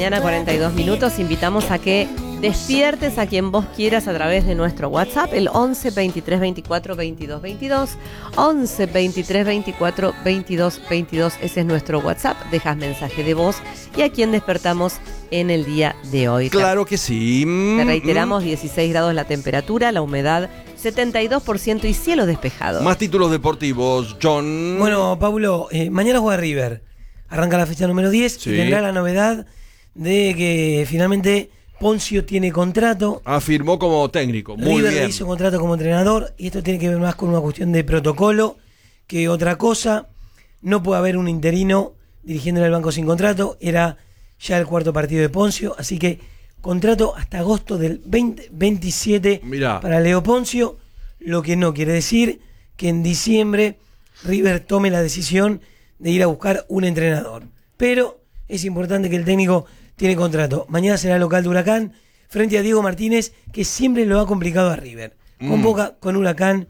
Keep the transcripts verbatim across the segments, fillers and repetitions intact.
mañana, cuarenta y dos minutos. Invitamos a que despiertes a quien vos quieras a través de nuestro WhatsApp, el once, veintitrés, veinticuatro, veintidós, veintidós. once, veintitrés, veinticuatro, veintidós, veintidós. Ese es nuestro WhatsApp. Dejas mensaje de voz y a quien despertamos en el día de hoy. Claro que sí. Te reiteramos, dieciséis grados la temperatura, la humedad setenta y dos por ciento y cielo despejado. Más títulos deportivos, John. Bueno, Paulo, eh, mañana juega River. Arranca la fecha número diez Sí. y tendrá la novedad de que finalmente Ponzio tiene contrato. Afirmó como técnico. Muy River bien. le hizo contrato como entrenador y esto tiene que ver más con una cuestión de protocolo que otra cosa. No puede haber un interino dirigiéndole al banco sin contrato. Era ya el cuarto partido de Ponzio, así que contrato hasta agosto del veinte veintisiete Mirá. para Leo Ponzio, lo que no quiere decir que en diciembre River tome la decisión de ir a buscar un entrenador. Pero es importante que el técnico tiene contrato. Mañana será local de Huracán frente a Diego Martínez, que siempre lo ha complicado a River. Con Mm. Boca, con Huracán,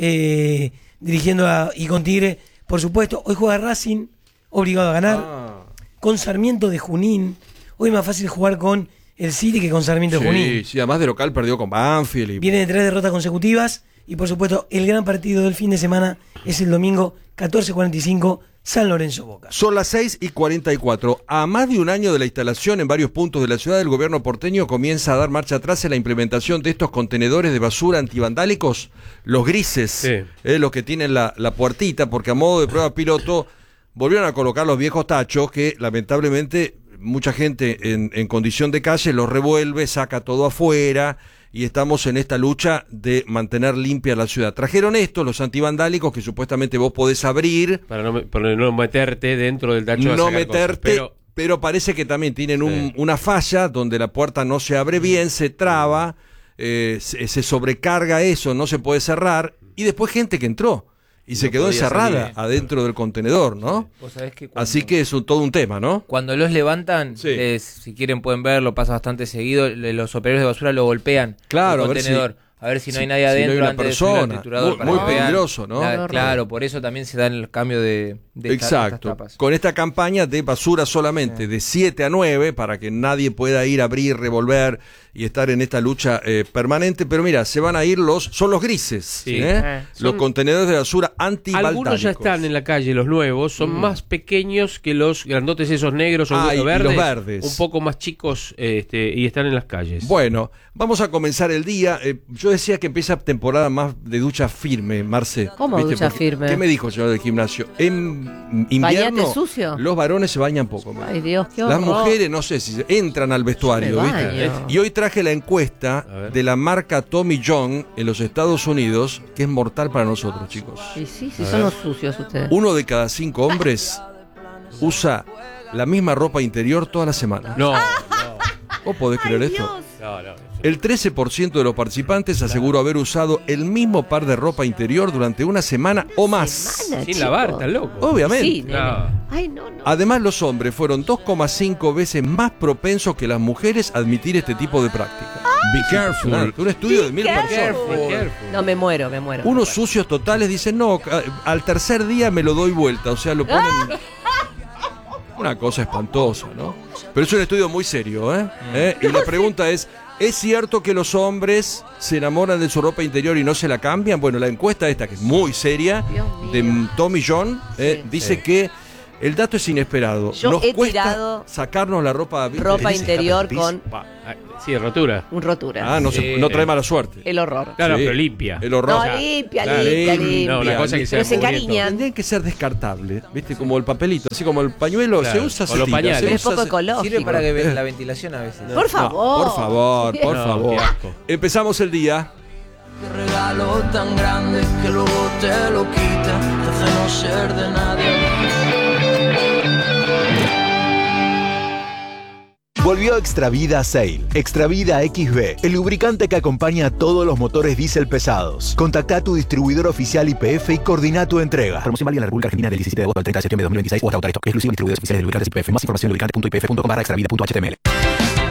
eh, dirigiendo a, y con Tigre, por supuesto. Hoy juega Racing, obligado a ganar. Ah. Con Sarmiento de Junín. Hoy es más fácil jugar con el City que con Sarmiento de Sí, Junín. sí, además de local perdió con Banfield. Y... Viene de tres derrotas consecutivas. Y por supuesto, el gran partido del fin de semana es el domingo catorce cuarenta y cinco, San Lorenzo Boca. Son las seis y cuarenta y cuatro. A más de un año de la instalación en varios puntos de la ciudad, el gobierno porteño comienza a dar marcha atrás en la implementación de estos contenedores de basura antivandálicos, los grises, Sí. eh, los que tienen la, la puertita, porque a modo de prueba piloto volvieron a colocar los viejos tachos que lamentablemente mucha gente en, en condición de calle los revuelve, saca todo afuera. Y estamos en esta lucha de mantener limpia la ciudad. Trajeron estos, los antivandálicos, que supuestamente vos podés abrir. Para no, me- para no meterte dentro del tacho. a No sacar meterte, cosas, pero, pero parece que también tienen un- Sí. una falla donde la puerta no se abre bien, se traba, eh, se, se sobrecarga eso, no se puede cerrar. Y después gente que entró y se No quedó podía encerrada salir. adentro del contenedor, ¿no? Vos sabés que cuando, Así que es un- todo un tema, ¿no? cuando los levantan, Sí. les- si quieren pueden verlo, pasa bastante seguido, le- los operadores de basura lo golpean Claro, el a ver si- contenedor, a ver si no si- hay nadie si no hay adentro una antes de subir al persona. triturador Muy- para muy que vean. peligroso, ¿no? La- claro, por eso también se da el cambio de, de esta- estas Exacto. tapas. Con esta campaña de basura solamente de siete a nueve para que nadie pueda ir a abrir, revolver y estar en esta lucha eh, permanente. Pero mira, se van a ir los, son los grises, Sí. ¿eh? Eh, los son- contenedores de basura antibaldánicos. algunos ya están en la calle, los nuevos, son más pequeños que los grandotes esos negros o Ah, y- y verdes, los verdes. un poco más chicos este, y están en las calles. Bueno, vamos a comenzar el día. Eh, yo decía que empieza temporada más de ducha firme, Marce. ¿Cómo ¿Viste? ducha Porque- firme? ¿Qué me dijo el señor del gimnasio? En invierno, ¿Bañate sucio? los varones se bañan poco. me Ay, Dios, qué Las horror. mujeres, no sé si entran al vestuario, Yo me ¿viste? baño. Eh, Y hoy traje la encuesta A ver. de la marca Tommy John en los Estados Unidos, que es mortal para nosotros, chicos. Y sí, sí, A son ver. los sucios ustedes. Uno de cada cinco hombres usa la misma ropa interior toda la semana. No, ¿Vos podés creer esto? no, no, no. El trece por ciento de los participantes aseguró haber usado el mismo par de ropa interior durante una semana o más. Semana, Sin chicos. lavar, estás loco. Obviamente. Sí, nene. No. Ay, no, no. Además, los hombres fueron dos coma cinco veces más propensos que las mujeres a admitir este tipo de práctica. Be careful. Un estudio de mil careful. personas. Be careful. No, me muero, me muero. Unos sucios totales dicen, no, a- al tercer día me lo doy vuelta. O sea, lo ponen... Una cosa espantosa, ¿no? Pero es un estudio muy serio, ¿eh? ¿Eh? Y la pregunta es, ¿es cierto que los hombres se enamoran de su ropa interior y no se la cambian? Bueno, la encuesta esta, que es muy seria, Dios mío. de Tommy John, eh, Sí. dice Sí. que el dato es inesperado. Yo Nos he cuesta tirado sacarnos la ropa... ¿viste? ropa Dice, interior "Pis". con Pa- ah, sí, rotura. un rotura. Ah, no, se- Sí. no trae mala suerte. El horror. Claro, Sí. pero limpia. El horror. No, O sea, limpia, claro. limpia, Limpia. limpia. No, una cosa que Pero sea se mugriento. encariñan. Tendrían que ser descartables, ¿viste? Como el papelito, así como el pañuelo Claro. se usa, O se los tira, pañales. se Pero es usa, poco se- ecológico. Sirve para que ve- la ventilación a veces. Por No, favor. por favor, por No, favor. qué asco. Empezamos el día. Qué regalo tan grande que luego te lo quita, te hace no ser de nadie. Volvió Extravida Sail. Extravida X B, el lubricante que acompaña a todos los motores diésel pesados. Contacta a tu distribuidor oficial Y P F y coordina tu entrega. Promoción válida en la República Argentina del diecisiete de agosto al treinta de septiembre de dos mil veintiséis o hasta agotar esto. Exclusivo en distribuidores oficiales de lubricantes Y P F. Más información en lubricante punto i p f punto com barra extravida punto h t m l.